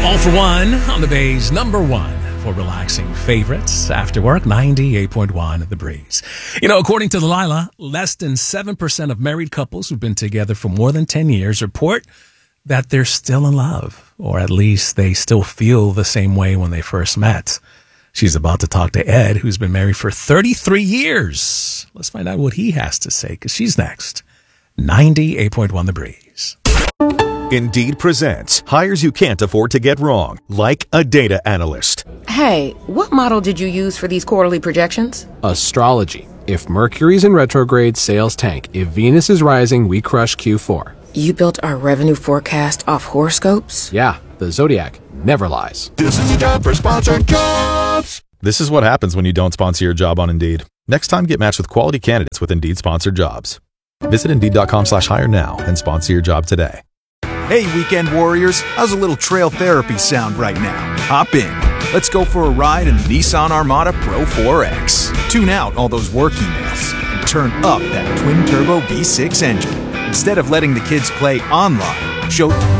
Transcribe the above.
All for One on the Bay's number one for relaxing favorites after work, 98.1 The Breeze. You know, according to Delilah, less than 7% of married couples who've been together for more than 10 years report that they're still in love, or at least they still feel the same way when they first met. She's about to talk to Ed, who's been married for 33 years. Let's find out what he has to say, because she's next. 98.1 The Breeze. Indeed presents hires you can't afford to get wrong, like a data analyst. Hey, what model did you use for these quarterly projections? Astrology. If Mercury's in retrograde, sales tank. If Venus is rising, we crush Q4. You built our revenue forecast off horoscopes? Yeah, the Zodiac never lies. This is a job for sponsored jobs. This is what happens when you don't sponsor your job on Indeed. Next time, get matched with quality candidates with Indeed sponsored jobs. Visit Indeed.com/hire now and sponsor your job today. Hey, weekend warriors, how's a little trail therapy sound right now? Hop in. Let's go for a ride in the Nissan Armada Pro 4X. Tune out all those work emails and turn up that twin-turbo V6 engine. Instead of letting the kids play online, show